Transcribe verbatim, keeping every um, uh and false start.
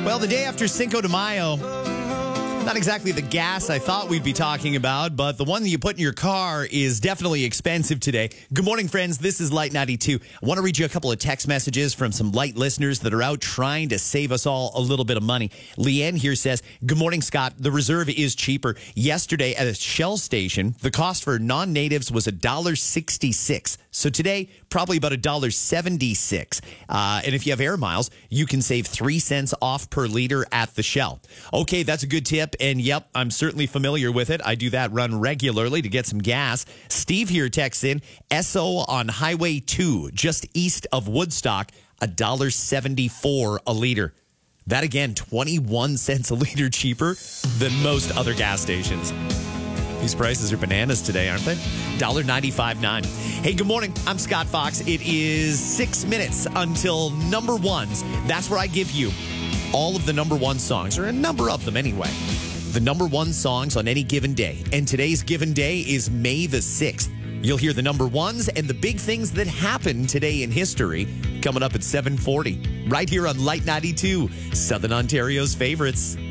Well, the day after Cinco de Mayo, not exactly the gas I thought we'd be talking about, but the one that you put in your car is definitely expensive today. Good morning, friends. This is Light ninety-two. I want to read you a couple of text messages from some Light listeners that are out trying to save us all a little bit of money. Leanne here says, good morning, Scott. The Reserve is cheaper. Yesterday at a Shell station, the cost for non-natives was one dollar sixty-six. So today, probably about one dollar seventy-six. Uh, and if you have air miles, you can save three cents off per liter at the Shell. Okay, that's a good tip. And yep, I'm certainly familiar with it. I do that run regularly to get some gas. Steve here texts in, S O on Highway two, just east of Woodstock, one dollar seventy-four a liter. That again, twenty-one cents a liter cheaper than most other gas stations. These prices are bananas today, aren't they? one dollar ninety-five nine. Hey, good morning. I'm Scott Fox. It is six minutes until number ones. That's where I give you all of the number one songs, or a number of them anyway. The number one songs on any given day. And today's given day is May the sixth. You'll hear the number ones and the big things that happened today in history coming up at seven forty. Right here on Light ninety-two, Southern Ontario's favorites.